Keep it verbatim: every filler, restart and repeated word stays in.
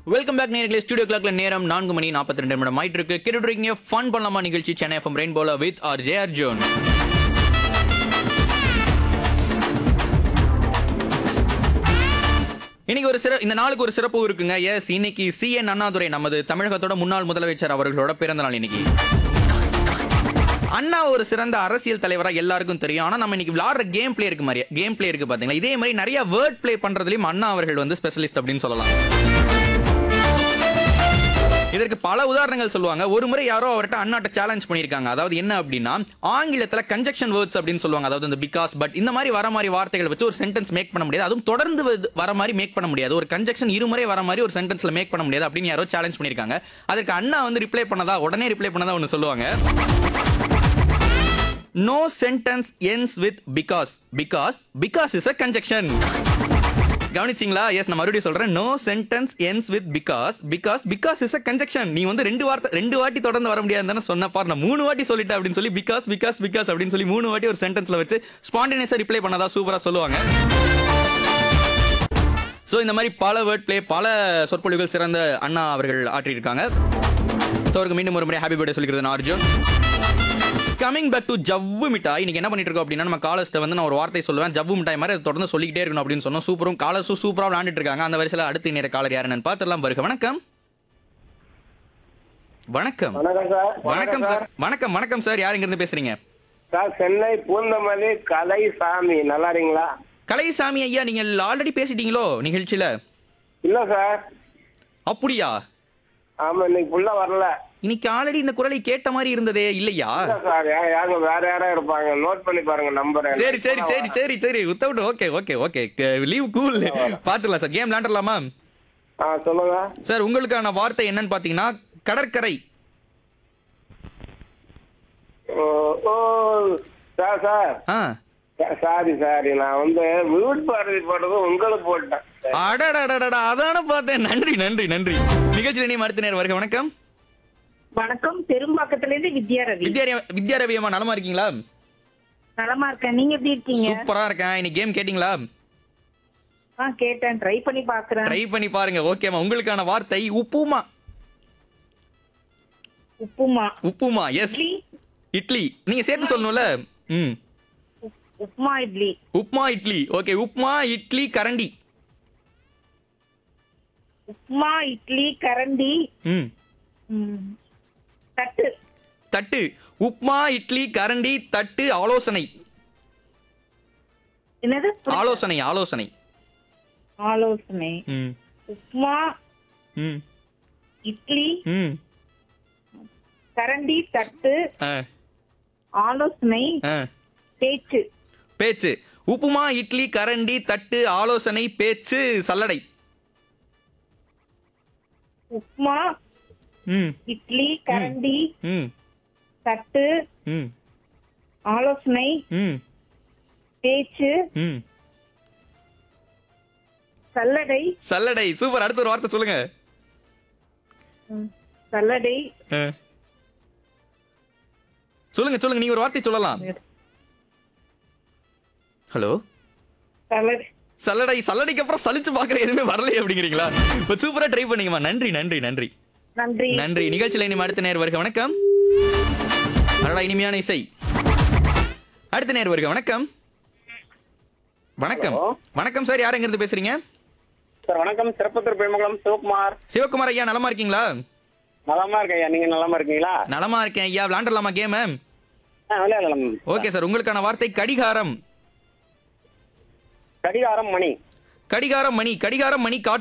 Welcome back நேர்களே. Studio கிளாக்ல நேரம் நான்கு மணி நாற்பத்தி ரெண்டு நிமிடம் ஆயிட்டு இருக்கு. கேட்டுருக்கீங்க ஃபன் பண்ணலாமா நிகழ்ச்சி Chennai FM ரெயின்போல with R J Arjun. இன்னைக்கு ஒரு சிற இந்த நாளுக்கு ஒரு சிறப்பு இருக்குங்க. எஸ், இன்னைக்கு சி என் அண்ணாதுரை, நமது தமிழகத்தோட முன்னாள் முதலமைச்சர் அவர்களோட பிறந்த நாள் இன்னைக்கு. அண்ணா ஒரு சிறந்த அரசியல் தலைவராக எல்லாருக்கும் தெரியும். ஆனால் நம்ம இன்னைக்கு விளையாடுற கேம் பிளே இருக்கு மாதிரி கேம் பிளே இருக்கு பாத்தீங்களா, இதே மாதிரி நிறைய வேர்ட் பிளே பண்றதுலயும் அண்ணா அவர்கள் வந்து ஸ்பெஷலிஸ்ட் அப்படின்னு சொல்லலாம். இதற்கு பல உதாரணங்கள் சொல்லுவாங்க. ஒரு முறை யாரோ அவர்கிட்ட அண்ணாட்ட சேலஞ்ச் பண்ணியிருக்காங்க. அதாவது என்ன அப்படின்னா, ஆங்கிலத்தில் கன்ஜெக்ஷன் வேர்ட்ஸ் அப்படின்னு சொல்லுவாங்க. அதாவது இந்த பிகாஸ், பட் இந்த மாதிரி வர மாதிரி வார்த்தைகள் வச்சு ஒரு சென்டென்ஸ் மேக் பண்ண முடியாது. அதுவும் தொடர்ந்து வர மாதிரி மேக் பண்ண முடியாது. ஒரு கன்ஜெக்ஷன் இருமுறை வர மாதிரி ஒரு சென்டென்ஸ்ல மேக் பண்ண முடியாது அப்படின்னு யாரோ சேலஞ்ச் பண்ணியிருக்காங்க. அதுக்கு அண்ணா வந்து ரிப்ளை பண்ணதா உடனே ரிப்ளை பண்ணதா ஒன்று சொல்லுவாங்க. No sentence ends with because because because is a conjunction. கவனிச்சிங்களா? எஸ், நான் மறுபடியும் சொல்றேன். No sentence ends with because because because is a conjunction. நீ வந்து ரெண்டு வார்த்தை ரெண்டு வாட்டி தொடர்ந்து வர முடியாதுன்னு சொன்ன பாரு, நான் மூணு வாட்டி சொல்லிட்டேன் அப்படின்னு சொல்லி because because because அப்படின்னு சொல்லி மூணு வாட்டி ஒரு சென்டென்ஸ்ல வச்சு ஸ்பான்டேனியஸா ரிப்ளை பண்ணதா சூப்பரா சொல்லுவாங்க. ஸோ இந்த மாதிரி பல வேர்ட் பிளே, பல சொற்பொழிவுகள் சிறந்த அண்ணா அவர்கள் ஆற்றியிருக்காங்க. ஸோ அவருக்கு மீண்டும் ஒரு முறை ஹாப்பி பர்த்டே சொல்லிக்கிறது நான் அர்ஜுன். கமிங் பேக் டு ஜவ்வு மிட்டாய். இன்னைக்கு என்ன பண்ணிட்டு இருக்கோம் அப்படின்னா, நம்ம காலர்ஸ்ட்ட வந்து நான் ஒரு வார்த்தை சொல்லுவேன், ஜவ்வு மிட்டாய் மாதிரி அதை தொடர்ந்து சொல்லிக்கிட்டே இருக்கணும் அப்படின்னு சொன்னோம். சூப்பரும் காலர்ஸும் சூப்பராக விளையாண்டுட்டு இருக்காங்க. அந்த வரிசையில் அடுத்து நேர காலர் யாருன்னு பார்த்துடலாம். வருக. வணக்கம் வணக்கம் வணக்கம் சார். வணக்கம் வணக்கம் சார். யார் இருந்து பேசுறீங்க சார்? சென்னை பூந்தமல்லி கலைசாமி. நல்லா இருக்கீங்களா? கலைசாமி ஐயா, நீங்கள் ஆல்ரெடி பேசிட்டீங்களோ நிகழ்ச்சியில? இல்ல சார். அப்படியா? ஆமா, இன்னைக்கு ஃபுல்லா வரல. இன்னைக்கு ஆல்ரெடி இந்த குரலை கேட்ட மாதிரி இருந்ததே இல்லையா? சார், யாங்க வேற யாரா இருப்பாங்க, நோட் பண்ணி பாருங்க நம்பர். சரி சரி சரி சரி சரி without okay okay okay leave cool பாத்துக்கலாம் சார். கேம் விளையாடலாமா? ஆ, சொல்லுங்க சார். உங்களுக்கான வார்த்தை என்னன்னு பாத்தீங்கன்னா கடற்கரை. ஓ ஓ சார் சார் ஆ சாரி சாரி, நான் வந்து வியூட் பாரதி போட்டது உங்களுக்கு போட்டேன். அடடடடடா, அதான பார்த்தேன். நன்றி நன்றி நன்றி. நிகழ்ச்சியில் நீ அடுத்த நேரம் வருக. வணக்கம் வணக்கம். பெரும்பாக்கத்துல இருந்து வித்யா ரவி. வித்யா வித்யா ரவி அம்மா, நலமா இருக்கீங்களா? நலமா இருக்கேன். நீங்க எப்படி இருக்கீங்க? சூப்பரா இருக்கேன். இன்னைக்கு கேம் கேட்டீங்களா? ஆ, கேட்டேன். ட்ரை பண்ணி பாக்குறேன். ட்ரை பண்ணி பாருங்க. ஓகேமா. உங்களுக்கான வார்த்தை உப்புமா. உப்புமா. உப்புமா. எஸ், இட்லி. நீங்க சேர்த்து சொல்லணும்ல. ம் உப்புமா இட்லி. உப்மா இட்லி. ஓகே. உப்மா இட்லி கரண்டி. உப்புமா இட்லி கரண்டி. ம் ம். தட்டு. தட்டு. உப்மா இட்லி கரண்டி தட்டு ஆலோசனை. என்னது? ஆலோசனை ஆலோசனை ஆலோசனை. ம் உப்புமா ம் இட்லி ம் கரண்டி தட்டு ஆ ஆலோசனை ஆ பேச்சு. பேச்சு. உப்புமா இட்லி கரண்டி தட்டு ஆலோசனை பேச்சு சல்லடை. உப்புமா ம் இட்லி கரண்டி ம் தட்டு ம் ஆலோசனை ம் பேச்சு ம் சல்லடை. சல்லடை. சூப்பர். அடுத்த ஒரு வார்த்தை சொல்லுங்க. ம். சல்லடை. ஆ. சொல்லுங்க சொல்லுங்க. நீங்க ஒரு வார்த்தை சொல்லலாம். ஹலோ. சல்லடை. சல்லடை. சல்லடைக்கு அப்புறம் சலிச்சு பாக்குற எதுவுமே வரலையே அப்படிங்கிறீங்களா? இப்போ சூப்பரா ட்ரை பண்ணீங்கம்மா. நன்றி நன்றி நன்றி நன்றி நன்றி. நிகழ்ச்சியில் இனிமே அடுத்த நேர் வருக. வணக்கம். அடடா, இனிமையான இசை. அடுத்த நேர் வருக. வணக்கம் வணக்கம் வணக்கம் சார். யார் எங்க இருந்து பேசுறீங்க? சார் வணக்கம். சிறப்பத்தூர் பெருமங்கலம் சிவகுமார். சிவகுமார் ஐயா, நலமா இருக்கீங்களா? நலமா இருக்கேன் ஐயா, நீங்க நலமா இருக்கீங்களா? நலமா இருக்கேன் ஐயா. விளையாண்டலாமா கேம்? விளையாடலாம். Okay sir. உங்களுக்கான வார்த்தை கடிகாரம். கடிகாரம் மணி. கடிகாரம் மணி. கடிகாரம் மணி காற்று